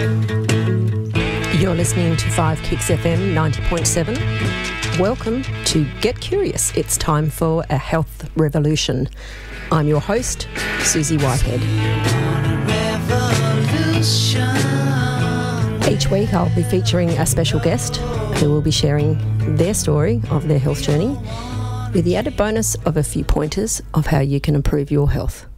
You're listening to 5 Kicks FM 90.7. Welcome to Get Curious. It's time for a health revolution. I'm your host, Susie Whitehead. Each week I'll be featuring a special guest who will be sharing their story of their health journey with the added bonus of a few pointers of how you can improve your health.